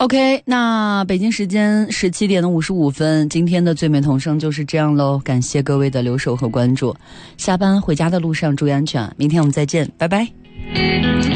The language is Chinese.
OK， 那北京时间17点55分，今天的最美童声就是这样喽，感谢各位的留守和关注，下班回家的路上注意安全，明天我们再见，拜拜。